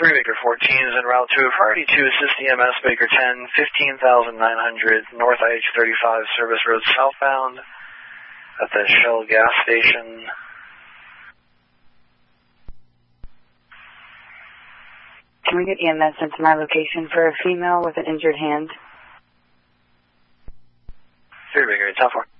Baker 14 is en route to a priority 2 assist EMS Baker 10, 15,900 North IH-35 Service Road southbound at the Shell gas station. Can we get EMS into my location for a female with an injured hand? 3 Baker 10-4.